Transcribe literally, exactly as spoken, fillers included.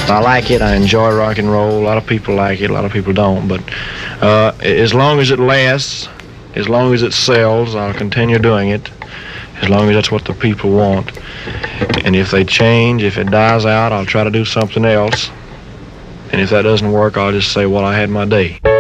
I like it. I enjoy rock and roll. A lot of people like it. A lot of people don't. But uh, as long as it lasts, as long as it sells, I'll continue doing it. As long as that's what the people want. And if they change, if it dies out, I'll try to do something else. And if that doesn't work, I'll just say, well, I had my day.